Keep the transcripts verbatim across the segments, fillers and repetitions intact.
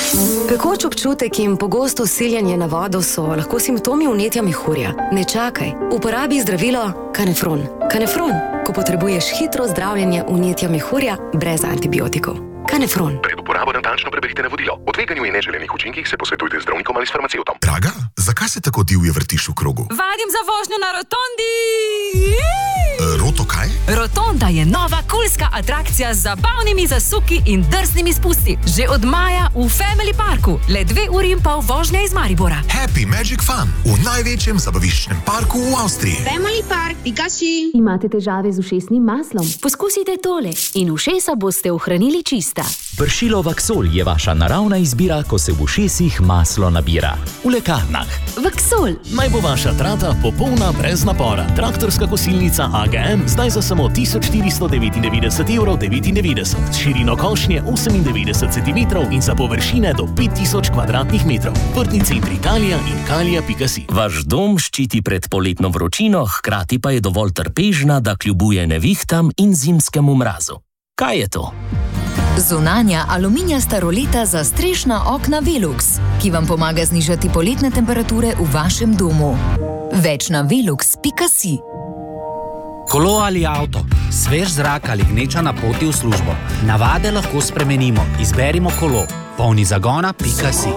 Pekoč občutek in pogosto siljenje na vodo so lahko simptomi vnetja mehurja. Ne čakaj, uporabi zdravilo Kanefron. Kanefron, ko potrebuješ hitro zdravljenje vnetja mehurja brez antibiotikov. Kanefron. Pred uporabo natančno preberite navodilo. O tveganju in neželenih učinkih se posvetujte z zdravnikom ali s farmacevtom. Draga, zakaj se tako divje vrtiš v krogu? Vadim za vožnjo na rotondi! Roto kaj? Rotonda je nova kulska atrakcija z zabavnimi zasuki in drsnimi spusti. Že od maja v Family Parku. Le dve uri in pol vožnje iz Maribora. Happy Magic Fun v največjem zabaviščnem parku v Avstriji. Family Park, Pikachu. Imate težave z ušesnim maslom? Poskusite tole in ušesa boste ohranili čista. Pršilo Vaksol je vaša naravna izbira, ko se v ušesih maslo nabira. V lekarnah. Vaksol. Naj bo vaša trata popolna brez napora. Traktorska kosilnica A G M zdaj za samo tisoč štiristo devetindevetdeset evrov devetindevetdeset, s širino košnje osemindevetdeset centimetrov in za površine do pet tisoč kvadratnih metrov. Vrtni centri Kalija in kalija pika si. Vaš dom ščiti pred poletno vročino, hkrati pa je dovolj trpežna, da kljubuje nevihtam in zimskemu mrazu. Kaj je to? Zunanja aluminijasta roleta za strešna okna Velux, ki vam pomaga znižati poletne temperature v vašem domu. Več na velux pika si. Kolo ali avto, svež zrak ali gneča na poti v službo. Navade lahko spremenimo. Izberimo kolo. Polni zagona pika si.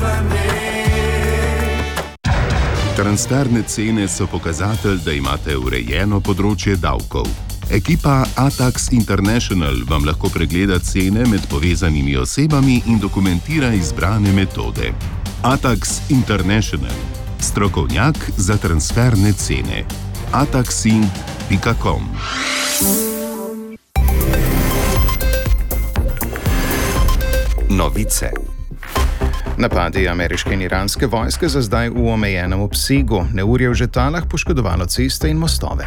Transferne cene so pokazatelj, da imate urejeno področje davkov. Ekipa Atax International vam lahko pregleda cene med povezanimi osebami in dokumentira izbrane metode. Atax International. Strokovnjak za transferne cene. ataxin pika com. Novice. Napadi ameriške in iranske vojske za zdaj v omejenem obsegu. Neurje v Žetalah poškodovalo ceste in mostove.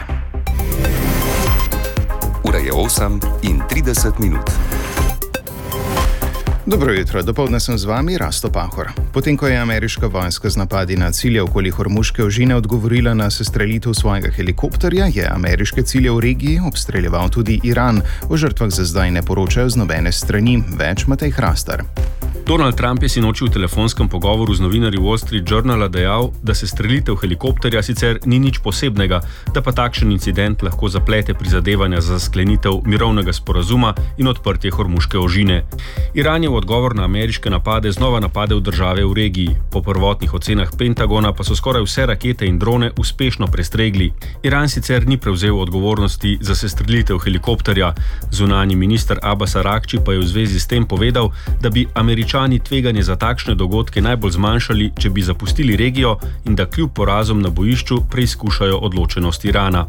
Ura je osem in trideset minut. Dobro jutro, dopoldne sem z vami, Rasto Pahor. Potem, ko je ameriška vojska z napadi na cilje okoli Hormuške ožine odgovorila na sestrelitev svojega helikopterja, je ameriške cilje v regiji obstreljeval tudi Iran. O žrtvah za zdaj ne poročajo z nobene strani. Več Matej Hrastar. Donald Trump je sinoči v telefonskem pogovoru z novinarji Wall Street Journala dejal, da se strelitev helikopterja sicer ni nič posebnega, da pa takšen incident lahko zaplete prizadevanja za sklenitev mirovnega sporazuma in odprtje Hormuške ožine. Iran je v odgovor na ameriške napade znova napadel države v regiji. Po prvotnih ocenah Pentagona pa so skoraj vse rakete in drone uspešno prestregli. Iran sicer ni prevzel odgovornosti za sestrelitev helikopterja. Zunanji minister Abbas Arakči pa je v zvezi s tem povedal, da bi Američani tveganje za takšne dogodke najbolj zmanjšali, če bi zapustili regijo in da kljub porazom na bojišču preizkušajo odločenost Irana.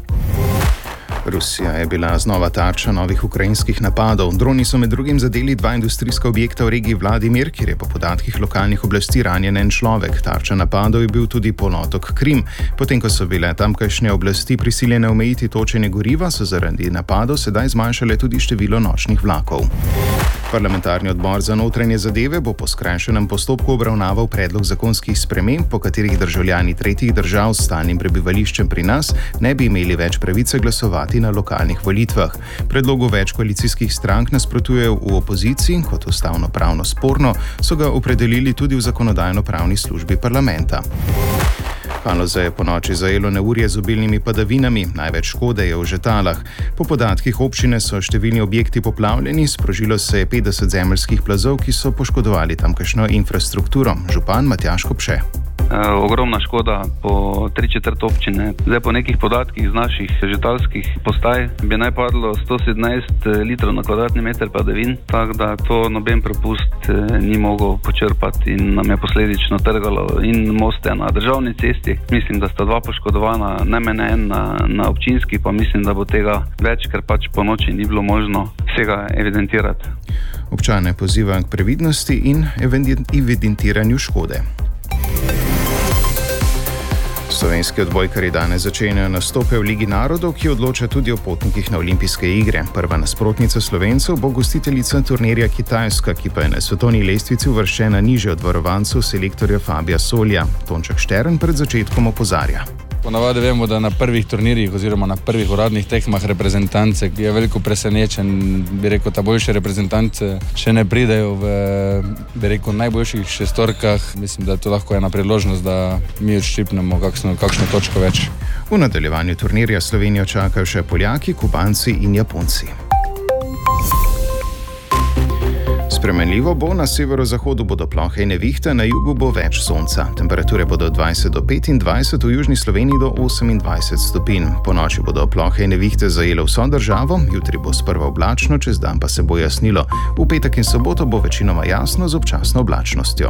Rusija je bila znova tarča novih ukrajinskih napadov. Droni so med drugim zadeli dva industrijska objekta v regiji Vladimir, kjer je po podatkih lokalnih oblasti ranjen en človek. Tarča napadov je bil tudi polotok Krim. Potem, ko so bile tamkajšnje oblasti prisiljene omejiti točenje goriva, so zaradi napadov sedaj zmanjšale tudi število nočnih vlakov. Parlamentarni odbor za notranje zadeve bo po skrajšanem postopku obravnaval predlog zakonskih sprememb, po katerih državljani tretjih držav s stalnim prebivališčem pri nas ne bi imeli več pravice glasovati na lokalnih volitvah. Predlogu več koalicijskih strank nasprotujejo v opoziciji, kot ustavno pravno sporno, so ga opredelili tudi v zakonodajno-pravni službi parlamenta. Haloze je ponoči zajelo neurje z obilnimi padavinami, največ škode je v Žetalah. Po podatkih občine so številni objekti poplavljeni, sprožilo se je petdeset zemeljskih plazov, ki so poškodovali tamkajšnjo infrastrukturo. Župan Matjaž Kopše. E, ogromna škoda po tri četrt občine. Zdaj po nekih podatkih z naših žetalskih postaj bi naj padlo sto sedemnajst litrov na kvadratni meter padavin, tako da to noben propust ni mogel počrpati in nam je posledično trgalo in moste na državni cesti. Mislim, da sta dva poškodovana, najmanj en na, na občinski, pa mislim, da bo tega več, ker pač po noči ni bilo možno vsega evidentirati. Občane pozivajo k previdnosti in evidentiranju škode. Slovenski odbojkarji danes začenjajo nastope v Ligi narodov, ki odloča tudi o potnikih na olimpijske igre. Prva nasprotnica Slovencev bo gostiteljica turnirja Kitajska, ki pa je na svetovni lestvici uvrščena nižje od varovancev selektorja Fabija Solja. Tonček Štern pred začetkom opozarja. Ponavadi vemo, da na prvih turnirjih oziroma na prvih uradnih tekmah reprezentance je veliko presenečen, bi rekel, ta boljše reprezentance še ne pridejo v, bi rekel, najboljših šestorkah. Mislim, da je to lahko ena priložnost, da mi odščipnemo kakšno, kakšno točko več. V nadaljevanju turnirja Slovenijo čakajo še Poljaki, Kubanci in Japonci. Spremenljivo bo, na severozahodu bodo plohe in nevihte, na jugu bo več sonca. Temperature bodo dvajset do petindvajset, v južni Sloveniji do osemindvajset stopinj. Po noči bodo plohe in nevihte zajele vso državo, jutri bo sprva oblačno, čez dan pa se bo jasnilo. V petek in soboto bo večinoma jasno z občasno oblačnostjo.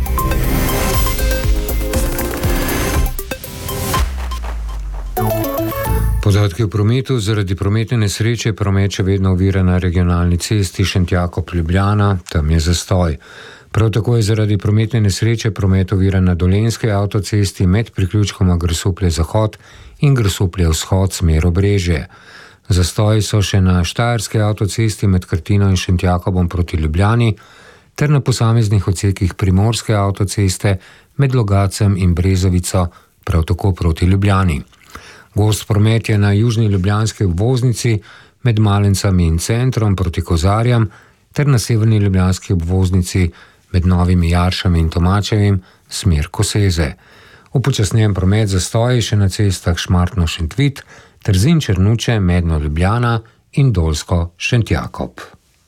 Podatki o prometu. Zaradi prometne nesreče promet še vedno ovira na regionalni cesti Šentjakob-Ljubljana, tam je zastoj. Prav tako je zaradi prometne nesreče promet ovira na Dolenjski avtocesti med priključkoma Grosuplje-Zahod in Grosuplje-Vzhod smer Obrežje. Zastoji so še na Štajerski avtocesti med Krtino in Šentjakobom proti Ljubljani ter na posameznih odsekih Primorske avtoceste med Logacem in Brezovico prav tako proti Ljubljani. Gost promet je na južni ljubljanski obvoznici med Malencami in centrom proti Kozarjam ter na severni ljubljanski obvoznici med Novimi Jaršami in Tomačevim smer Koseze. Upočasnjen promet zastoji še na cestah Šmartno-Šentvit, Trzin-Črnuče, Medno-Ljubljana in Dolsko-Šentjakob.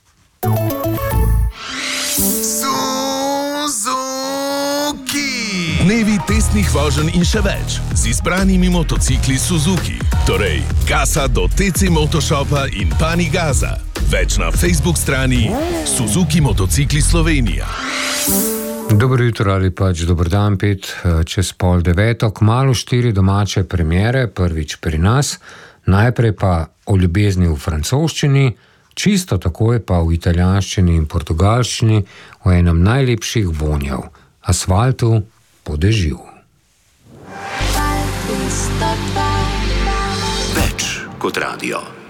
Dnevi testnih voženj in še več z izbranimi motocikli Suzuki. Torej, Gasa do T C Motoshopa in Panigaza. Več na Facebook strani Suzuki Motocikli Slovenija. Dobro jutro ali pač dober dan, pet čez pol deveto, kmalu štiri domače premiere, prvič pri nas, najprej pa o ljubezni v francoščini, čisto takoj pa v italijanščini in portugalščini, o enem najlepših vonjev, asfaltu po dežju. Več kot radio.